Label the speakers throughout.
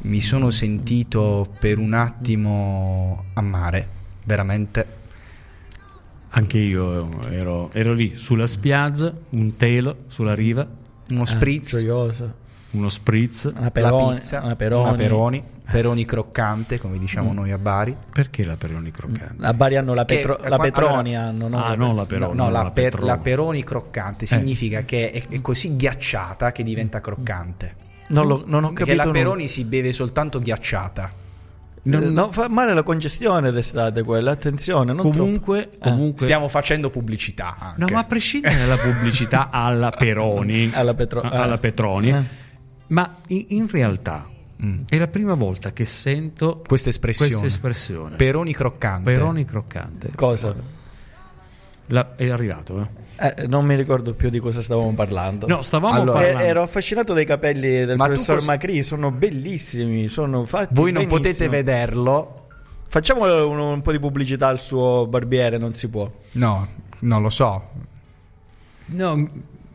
Speaker 1: mi sono sentito per un attimo a mare, veramente.
Speaker 2: Anche io ero lì sulla spiaggia, un telo sulla riva,
Speaker 1: Uno spritz,
Speaker 3: gioiosa.
Speaker 2: uno spritz.
Speaker 3: Una peroni,
Speaker 1: la pizza,
Speaker 3: una peroni.
Speaker 1: peroni croccante, come diciamo noi a Bari.
Speaker 2: Perché la peroni croccante?
Speaker 3: A Bari hanno la Petroni,
Speaker 1: allora,
Speaker 3: hanno, no?
Speaker 2: Ah, non la peroni.
Speaker 1: No,
Speaker 2: la Petroni.
Speaker 1: la peroni croccante significa che è così ghiacciata che diventa croccante.
Speaker 3: Non ho
Speaker 1: Perché
Speaker 3: capito.
Speaker 1: la peroni si beve soltanto ghiacciata.
Speaker 3: No, fa male la congestione d'estate quella, attenzione. Non
Speaker 2: Comunque
Speaker 1: Stiamo facendo pubblicità anche.
Speaker 2: no, ma a prescindere dalla pubblicità alla Peroni,
Speaker 3: Alla
Speaker 2: Petroni, ma in realtà è la prima volta che sento
Speaker 1: questa espressione. Peroni croccante.
Speaker 2: Peroni croccante.
Speaker 3: Cosa?
Speaker 2: È arrivato,
Speaker 3: Non mi ricordo più di cosa stavamo parlando.
Speaker 2: No, stavamo
Speaker 1: Allora,
Speaker 2: parlando.
Speaker 3: Ero affascinato dai capelli del
Speaker 1: Ma tu
Speaker 3: professor
Speaker 1: cosa-
Speaker 3: Macri, sono bellissimi, sono fatti
Speaker 1: Voi non
Speaker 3: benissimo.
Speaker 1: potete vederlo.
Speaker 3: Facciamo un po' di pubblicità al suo barbiere, non si può.
Speaker 1: No, non lo so.
Speaker 2: No,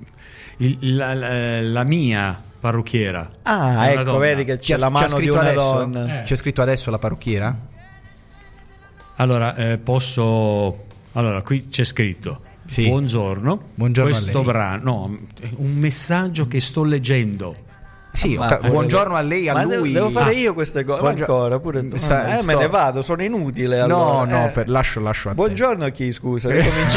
Speaker 2: la mia parrucchiera.
Speaker 3: Ah,
Speaker 2: È una
Speaker 3: ecco,
Speaker 2: donna.
Speaker 3: vedi che c'è la mano di una
Speaker 1: adesso?
Speaker 3: donna.
Speaker 1: C'è scritto adesso la parrucchiera?
Speaker 2: Allora, posso. Allora, qui c'è scritto.
Speaker 1: Sì.
Speaker 2: Buongiorno.
Speaker 1: Buongiorno a
Speaker 2: Questo
Speaker 1: lei.
Speaker 2: brano, no, un messaggio che sto leggendo.
Speaker 1: Sì,
Speaker 3: Ma-
Speaker 1: buongiorno a lei, a
Speaker 3: Ma
Speaker 1: lui.
Speaker 3: devo fare io queste cose. Ma ancora pure tu. Me ne vado, sono inutile. Allora.
Speaker 1: No, lascio a te.
Speaker 3: Buongiorno a chi, scusa, ricomincio.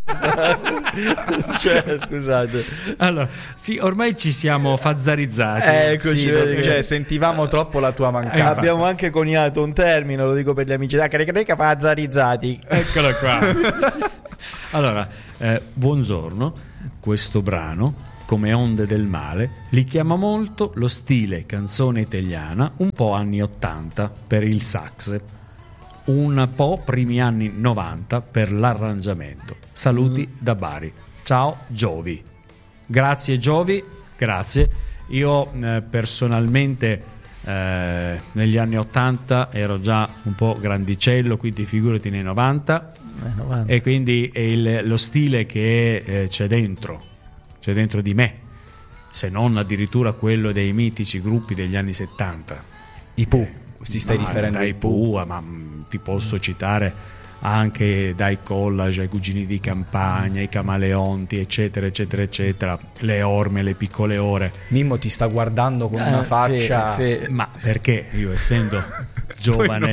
Speaker 3: Cioè, scusate.
Speaker 2: Allora, sì, ormai ci siamo fazzarizzati.
Speaker 3: Eccoci,
Speaker 1: Sì,
Speaker 3: vedi che-
Speaker 1: cioè, sentivamo troppo la tua mancanza.
Speaker 3: Abbiamo anche coniato un termine, lo dico per gli amici da carica fazzarizzati.
Speaker 2: Eccolo qua. Allora, buongiorno. Questo brano, come onde del male, li chiama molto lo stile canzone italiana, un po' anni 80 per il sax, un po' primi anni 90 per l'arrangiamento. Saluti da Bari. Ciao Giovi. Grazie Giovi, grazie. Io personalmente negli anni 80 ero già un po' grandicello, quindi figurati nei 90. E quindi è lo stile che c'è dentro di me, se non addirittura quello dei mitici gruppi degli anni 70.
Speaker 1: I Pooh, ti stai riferendo
Speaker 2: dai
Speaker 1: ai Pooh?
Speaker 2: Pooh, ma ti posso citare anche dai Collage, ai Cugini di Campagna, i Camaleonti, eccetera eccetera eccetera, le Orme, le Piccole Ore.
Speaker 1: Mimmo ti sta guardando con una faccia.
Speaker 3: Sì.
Speaker 2: Ma perché io, essendo giovane,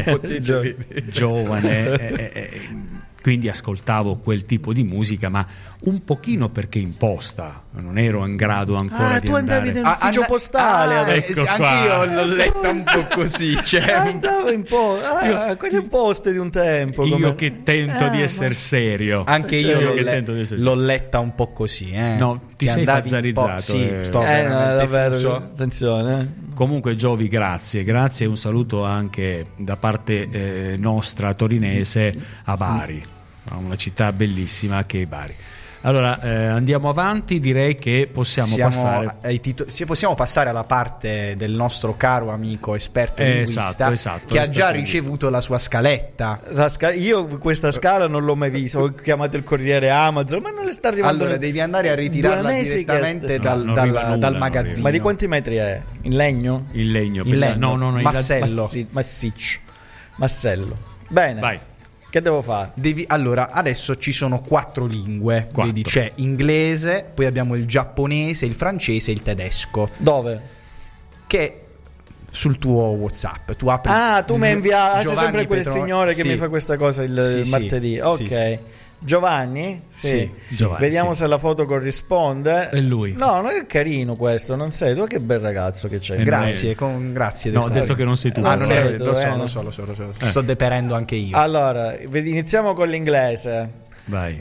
Speaker 2: quindi ascoltavo quel tipo di musica, ma un pochino perché imposta, non ero in grado ancora di
Speaker 3: tu andavi
Speaker 2: andare.
Speaker 3: nell'ufficio postale.
Speaker 2: ecco
Speaker 1: anche
Speaker 2: qua.
Speaker 1: io l'ho letta un po' così. Cioè,
Speaker 3: Andavo in quelle poste di un tempo.
Speaker 2: Io che tento di
Speaker 3: ma-
Speaker 2: essere serio.
Speaker 1: anche
Speaker 2: Cioè,
Speaker 1: io
Speaker 2: che tento di essere
Speaker 1: l'ho
Speaker 2: serio.
Speaker 1: letta un po' così.
Speaker 2: No, ti
Speaker 1: Che
Speaker 2: sei
Speaker 1: andavi un po'-
Speaker 2: fazzarizzato,
Speaker 1: Sì, sto
Speaker 3: no,
Speaker 1: veramente
Speaker 3: davvero,
Speaker 1: fuso.
Speaker 3: attenzione.
Speaker 2: Comunque Giovi, grazie e un saluto anche da parte nostra torinese a Bari, una città bellissima che è Bari. Allora andiamo avanti, direi che possiamo passare.
Speaker 1: Possiamo passare alla parte del nostro caro amico esperto linguista
Speaker 2: esatto,
Speaker 1: che ha già
Speaker 3: esperto
Speaker 1: ricevuto la sua scaletta.
Speaker 3: Io questa scala non l'ho mai vista. Ho chiamato il corriere Amazon, ma non le sta arrivando.
Speaker 1: Allora devi andare a ritirarla
Speaker 3: 2 mesi
Speaker 1: direttamente
Speaker 3: che
Speaker 1: dal,
Speaker 2: non arriva
Speaker 1: dal-
Speaker 2: nulla,
Speaker 1: dal
Speaker 2: non
Speaker 1: magazzino.
Speaker 3: Ma di quanti metri è? In legno?
Speaker 2: In legno,
Speaker 1: In legno.
Speaker 2: no,
Speaker 1: Massello.
Speaker 3: Massiccio. Massello. Bene.
Speaker 2: Vai.
Speaker 3: Che devo fare?
Speaker 1: Allora, adesso ci sono 4 lingue.
Speaker 2: 4.
Speaker 1: Vedi, c'è inglese, poi abbiamo il giapponese, il francese e il tedesco.
Speaker 3: Dove?
Speaker 1: Che sul tuo WhatsApp tu apri.
Speaker 3: Tu mi invia. Sei
Speaker 1: Giovanni
Speaker 3: sempre quel
Speaker 1: Petroni.
Speaker 3: signore che
Speaker 1: Sì.
Speaker 3: mi fa questa cosa il
Speaker 1: Sì,
Speaker 3: martedì.
Speaker 1: sì,
Speaker 3: Ok.
Speaker 1: sì, sì.
Speaker 3: Giovanni?
Speaker 1: Sì,
Speaker 2: Giovanni,
Speaker 3: Vediamo
Speaker 2: sì.
Speaker 3: se la foto corrisponde.
Speaker 2: È lui.
Speaker 3: No, non è carino questo, non sei tu, che bel ragazzo che c'è.
Speaker 1: Grazie, grazie.
Speaker 2: No, ho detto che non sei tu.
Speaker 1: Ah, non
Speaker 3: sei
Speaker 1: è,
Speaker 3: tu,
Speaker 1: lo so,
Speaker 3: no.
Speaker 1: lo so. Sto deperendo anche io.
Speaker 3: Allora, iniziamo con l'inglese.
Speaker 2: Vai.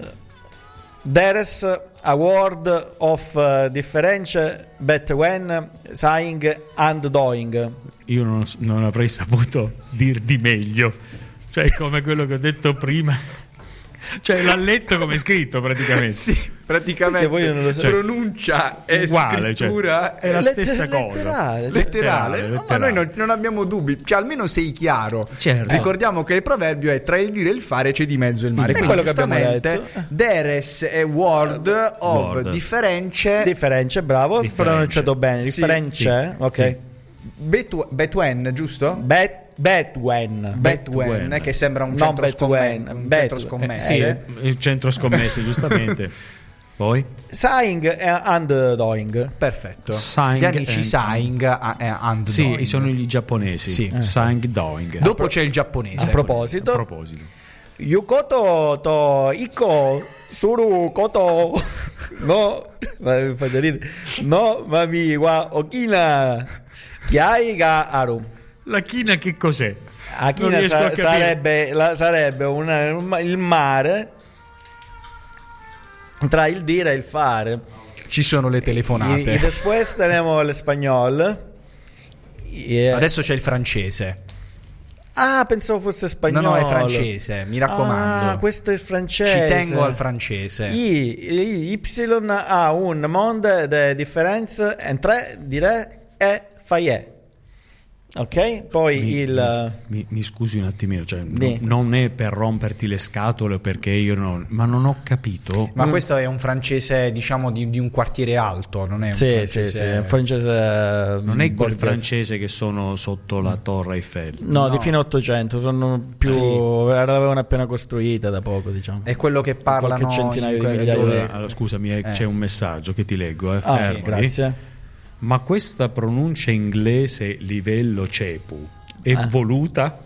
Speaker 3: There's a word of difference between saying and doing.
Speaker 2: Io non avrei saputo dir di meglio, cioè come quello che ho detto prima. Cioè l'ha letto come è scritto praticamente.
Speaker 1: Sì, praticamente
Speaker 3: Perché poi io non lo so.
Speaker 1: pronuncia e
Speaker 2: Uguale,
Speaker 1: scrittura
Speaker 2: cioè, è la stessa cosa.
Speaker 1: letterale.
Speaker 2: letterale.
Speaker 1: Ma noi non abbiamo dubbi, cioè almeno sei chiaro.
Speaker 2: Certo.
Speaker 1: Ricordiamo che il proverbio è tra il dire e il fare c'è di mezzo il mare.
Speaker 3: È
Speaker 1: Quindi
Speaker 3: quello che abbiamo
Speaker 1: giustamente
Speaker 3: detto.
Speaker 1: There's a word of
Speaker 2: Word.
Speaker 1: difference.
Speaker 3: Difference, bravo,
Speaker 2: Difference.
Speaker 3: pronunciato bene.
Speaker 1: Sì,
Speaker 3: Difference,
Speaker 2: sì,
Speaker 3: ok.
Speaker 2: sì.
Speaker 1: Betwen, giusto?
Speaker 3: Betwen,
Speaker 1: che sembra un
Speaker 3: Non
Speaker 1: centro,
Speaker 3: Betwen,
Speaker 1: centro scommesse.
Speaker 2: Il centro scommesse, giustamente. Poi?
Speaker 3: Saying and doing.
Speaker 1: Perfetto.
Speaker 2: Saying
Speaker 1: Gli amici
Speaker 2: and-
Speaker 1: saying and
Speaker 2: Sì,
Speaker 1: doing.
Speaker 2: sono i giapponesi.
Speaker 1: Sì.
Speaker 2: Saying doing.
Speaker 1: Dopo c'è il giapponese.
Speaker 3: A proposito,
Speaker 2: A proposito.
Speaker 3: Yukoto to Iko Suru Koto no fate ridere. No mami wa Okina Kiai ga aru.
Speaker 2: La china che cos'è? Non
Speaker 3: Akina
Speaker 2: riesco a capire.
Speaker 3: sarebbe il mare tra il dire e il fare.
Speaker 1: Ci sono le telefonate.
Speaker 3: Y después tenemos l'espagnol.
Speaker 1: Adesso c'è il francese.
Speaker 3: Ah, pensavo fosse spagnolo.
Speaker 1: No, è francese, mi raccomando.
Speaker 3: Ah, questo è francese.
Speaker 1: Ci tengo al francese.
Speaker 3: Y ha un monde de difference entre dire e faire. Ok? Poi
Speaker 2: Mi scusi un attimino, cioè,
Speaker 3: Sì.
Speaker 2: non è per romperti le scatole perché io non... Ma non ho capito.
Speaker 1: Ma questo è un francese, diciamo, di un quartiere alto, non è un
Speaker 3: sì,
Speaker 1: francese...
Speaker 3: un francese.
Speaker 2: Non è quel
Speaker 3: borghese.
Speaker 2: francese che sono sotto la Torre Eiffel.
Speaker 3: No, di
Speaker 1: No.
Speaker 3: fine 800, sono più
Speaker 1: Sì.
Speaker 3: l'avevano appena costruita da poco, diciamo.
Speaker 1: È quello che parlano
Speaker 3: Qualche centinaio di
Speaker 1: in-
Speaker 3: migliaia
Speaker 1: dove-
Speaker 2: Allora, scusami, c'è un messaggio che ti leggo.
Speaker 3: Ah,
Speaker 2: Fermati.
Speaker 3: grazie.
Speaker 2: Ma questa pronuncia inglese livello cepu è voluta?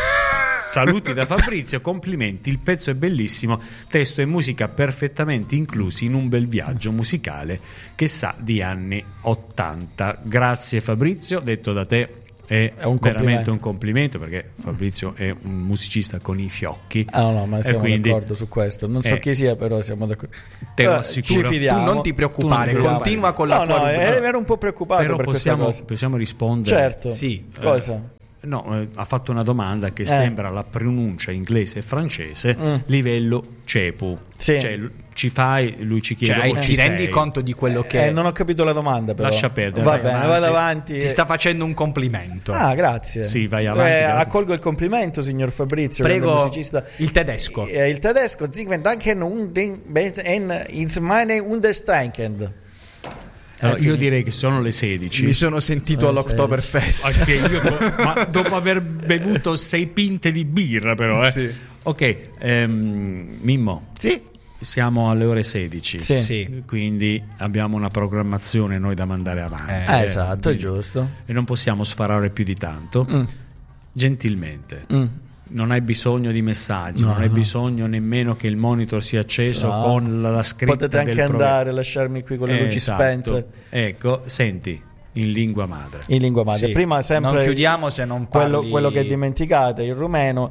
Speaker 2: Saluti da Fabrizio, complimenti, il pezzo è bellissimo, testo e musica perfettamente inclusi in un bel viaggio musicale che sa di anni 80. Grazie Fabrizio, detto da te è
Speaker 3: un
Speaker 2: veramente
Speaker 3: complimento.
Speaker 2: un complimento perché Fabrizio è un musicista con i fiocchi.
Speaker 3: Ah no, ma
Speaker 2: E
Speaker 3: siamo
Speaker 2: quindi
Speaker 3: d'accordo su questo. Non so
Speaker 2: eh,
Speaker 3: chi sia, però siamo d'accordo.
Speaker 2: te lo
Speaker 3: Ci
Speaker 2: assicuro.
Speaker 3: fidiamo.
Speaker 1: Tu non ti preoccupare,
Speaker 2: Tu non ti
Speaker 1: continua con la
Speaker 3: No,
Speaker 1: tua
Speaker 3: no,
Speaker 1: rubrica.
Speaker 3: ero un po' preoccupato
Speaker 2: Però
Speaker 3: per questa cosa.
Speaker 2: possiamo rispondere.
Speaker 3: Certo.
Speaker 1: Sì.
Speaker 3: Cosa?
Speaker 2: No, ha fatto una domanda che sembra la pronuncia inglese e francese livello cepu.
Speaker 3: Sì.
Speaker 2: Cioè, ci fai, lui ci chiede
Speaker 1: Cioè,
Speaker 2: o
Speaker 1: ti
Speaker 2: ci
Speaker 1: rendi
Speaker 2: sei?
Speaker 1: conto di quello che
Speaker 3: Non ho capito la domanda, però.
Speaker 2: Lascia perdere,
Speaker 3: Va
Speaker 2: vai
Speaker 3: bene,
Speaker 2: avanti.
Speaker 3: vado avanti.
Speaker 1: ti sta facendo un complimento.
Speaker 3: Ah, grazie.
Speaker 2: Sì, vai avanti, grazie.
Speaker 3: Accolgo il complimento, signor Fabrizio.
Speaker 1: Prego,
Speaker 3: grande musicista.
Speaker 1: il tedesco.
Speaker 3: Il tedesco, Ziegfeld Danken und ins meine Understanken.
Speaker 2: Allora, io direi che sono le 16.
Speaker 1: Mi sono sentito all'Oktoberfest.
Speaker 2: Anche io, ma dopo aver bevuto 6 pinte di birra, però.
Speaker 1: Sì.
Speaker 2: Ok, Mimmo,
Speaker 3: Sì.
Speaker 2: siamo alle ore 16.
Speaker 3: Sì.
Speaker 1: Sì.
Speaker 2: Quindi abbiamo una programmazione noi da mandare avanti.
Speaker 3: Esatto, è
Speaker 2: quindi-
Speaker 3: giusto.
Speaker 2: E non possiamo sfarare più di tanto. Gentilmente, non hai bisogno di messaggi, non hai bisogno nemmeno che il monitor sia acceso
Speaker 3: No.
Speaker 2: con la scritta
Speaker 3: Potete anche
Speaker 2: del programma.
Speaker 3: andare, lasciarmi qui con le luci
Speaker 2: Esatto.
Speaker 3: spente.
Speaker 2: Ecco, senti, in lingua madre.
Speaker 3: In lingua madre.
Speaker 1: Sì.
Speaker 3: Prima sempre
Speaker 1: Non chiudiamo se non parli...
Speaker 3: quello che dimenticate, il rumeno.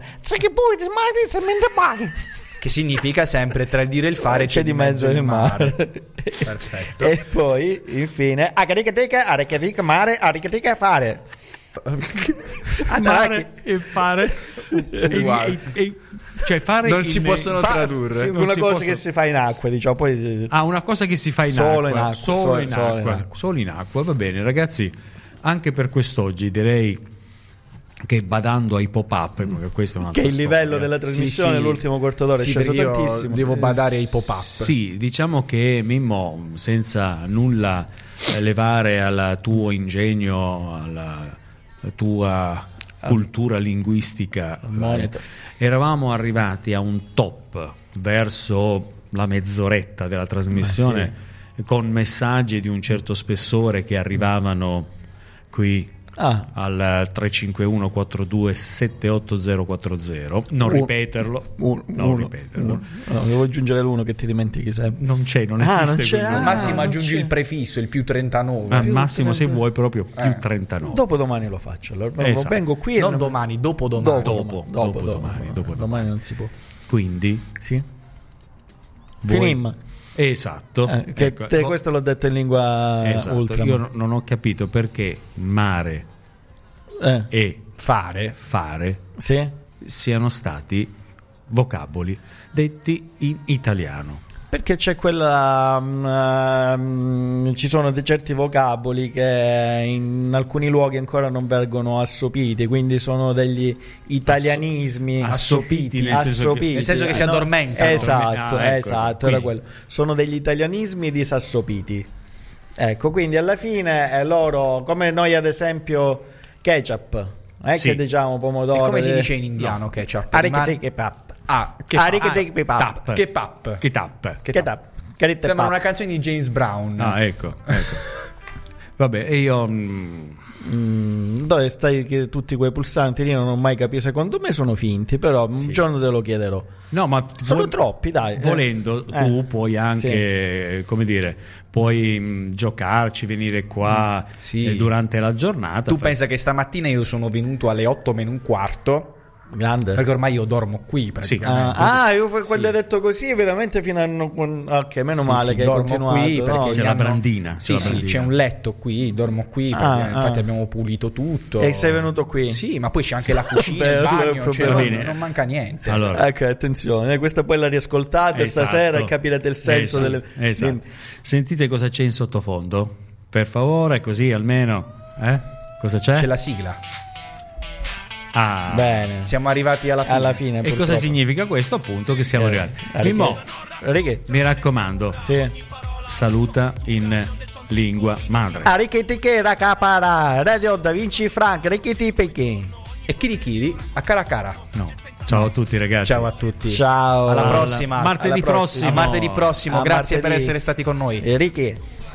Speaker 1: Che significa sempre tra il dire e il fare
Speaker 3: C'è di mezzo il mare.
Speaker 1: Perfetto.
Speaker 3: E poi, infine, aricatica mare, aricatica fare.
Speaker 2: Andare e fare
Speaker 1: Uguale.
Speaker 2: cioè fare
Speaker 1: Non si
Speaker 2: in-
Speaker 1: possono
Speaker 3: Fa-
Speaker 1: tradurre.
Speaker 3: sì,
Speaker 2: Non
Speaker 3: una
Speaker 2: si
Speaker 3: cosa
Speaker 2: possono-
Speaker 3: che si fa in acqua, diciamo, poi
Speaker 2: una cosa che si fa in
Speaker 3: Solo
Speaker 2: acqua,
Speaker 3: in acqua,
Speaker 2: solo in
Speaker 3: solo in
Speaker 2: acqua,
Speaker 3: acqua.
Speaker 2: solo in acqua. Va bene, ragazzi, anche per quest'oggi direi che badando ai pop-up, perché questo è un'altra
Speaker 3: che il livello
Speaker 2: storia.
Speaker 3: della trasmissione
Speaker 1: Sì, sì.
Speaker 3: l'ultimo quarto d'ora è
Speaker 1: Sì,
Speaker 3: sceso
Speaker 1: perché io
Speaker 3: tantissimo.
Speaker 1: devo badare ai pop-up.
Speaker 2: Sì, diciamo che Mimmo, senza nulla levare al tuo ingegno, alla tua cultura linguistica,
Speaker 3: Monitor.
Speaker 2: eravamo arrivati a un top verso la mezz'oretta della trasmissione con messaggi di un certo spessore che arrivavano qui
Speaker 3: Ah,
Speaker 2: al 351 42 78040. Non ripeterlo, non
Speaker 3: uno.
Speaker 2: ripeterlo.
Speaker 3: No, devo aggiungere l'uno che ti dimentichi sempre.
Speaker 2: Non c'è, non
Speaker 3: Ah,
Speaker 2: esiste
Speaker 3: non c'è,
Speaker 2: quel
Speaker 1: Al massimo
Speaker 3: non
Speaker 1: aggiungi
Speaker 3: c'è.
Speaker 1: il prefisso, il più 39.
Speaker 2: al massimo se
Speaker 3: 30.
Speaker 2: vuoi proprio più 39.
Speaker 3: Dopodomani lo faccio. Allora,
Speaker 2: Esatto.
Speaker 3: vengo qui e
Speaker 1: Non domani, dopodomani.
Speaker 2: Dopodomani.
Speaker 3: Domani non si può.
Speaker 2: Quindi
Speaker 3: Sì.
Speaker 2: voi-
Speaker 3: Finim.
Speaker 2: Esatto.
Speaker 3: Che
Speaker 2: Ecco,
Speaker 3: questo l'ho detto in lingua
Speaker 2: esatto.
Speaker 3: ultra.
Speaker 2: Io non ho capito perché mare e
Speaker 1: Fare.
Speaker 2: fare
Speaker 3: Sì?
Speaker 2: siano stati vocaboli detti in italiano.
Speaker 3: Perché c'è quella ci sono certi vocaboli che in alcuni luoghi ancora non vengono assopiti, quindi sono degli italianismi
Speaker 2: Assopiti, nel
Speaker 1: senso che si addormentano.
Speaker 3: Esatto,
Speaker 2: Ah, ecco,
Speaker 3: esatto,
Speaker 2: quindi-
Speaker 3: era quello. Sono degli italianismi disassopiti. Ecco, quindi alla fine loro, come noi ad esempio ketchup,
Speaker 2: Sì.
Speaker 3: che diciamo
Speaker 1: E
Speaker 3: pomodoro.
Speaker 1: come si dice in indiano ketchup?
Speaker 3: Ketchup.
Speaker 1: Ketchup.
Speaker 2: Ketchup.
Speaker 1: Sembra una canzone di James Brown.
Speaker 2: Ah, ecco. Vabbè, e io
Speaker 3: Dove stai che tutti quei pulsanti lì non ho mai capito, secondo me sono finti, però un giorno te lo chiederò.
Speaker 2: no, ma
Speaker 3: Sono troppi, dai.
Speaker 2: volendo tu puoi anche, come dire, puoi giocarci, venire qua
Speaker 1: Sì.
Speaker 2: durante la giornata.
Speaker 1: Tu pensa che stamattina io sono venuto alle 8:15,
Speaker 3: Grande.
Speaker 1: perché ormai io dormo qui praticamente.
Speaker 3: Io quando hai detto così veramente fino a ok, meno
Speaker 1: Sì,
Speaker 3: male
Speaker 1: sì,
Speaker 3: che hai
Speaker 1: dormo
Speaker 3: continuato,
Speaker 1: qui perché
Speaker 3: no?
Speaker 2: C'è
Speaker 1: mi
Speaker 2: la
Speaker 1: hanno-
Speaker 2: brandina,
Speaker 1: Sì,
Speaker 2: c'è la
Speaker 1: sì,
Speaker 2: brandina.
Speaker 1: c'è un letto qui, dormo qui perché infatti abbiamo pulito tutto.
Speaker 3: E sei venuto qui?
Speaker 1: Sì, ma poi c'è anche la cucina, il
Speaker 3: Bello,
Speaker 1: bagno, cioè,
Speaker 2: va bene.
Speaker 1: non manca niente.
Speaker 2: Allora,
Speaker 3: Ecco, attenzione, questa poi la riascoltate
Speaker 2: esatto.
Speaker 3: stasera e capirete il senso delle.
Speaker 2: Esatto. Sentite cosa c'è in sottofondo, per favore, così almeno. Cosa c'è?
Speaker 1: C'è la sigla.
Speaker 2: Ah,
Speaker 3: Bene.
Speaker 1: Siamo arrivati alla fine.
Speaker 3: Alla fine.
Speaker 2: e
Speaker 3: purtroppo.
Speaker 2: cosa significa questo? Appunto che siamo arrivati. Mimmo, mi raccomando,
Speaker 3: Sì.
Speaker 2: saluta in lingua madre.
Speaker 3: Arichiti che era capara, Radio Da Vinci Frank, Richiti Pekin.
Speaker 1: E Kirikiri a cara cara.
Speaker 2: No. Ciao a tutti ragazzi.
Speaker 1: Ciao a tutti.
Speaker 3: Ciao.
Speaker 1: Alla prossima.
Speaker 2: Martedì
Speaker 3: Alla prossima.
Speaker 2: prossimo.
Speaker 1: A martedì prossimo.
Speaker 3: A
Speaker 1: Grazie per
Speaker 3: martedì.
Speaker 1: essere stati con noi.
Speaker 3: Ricky.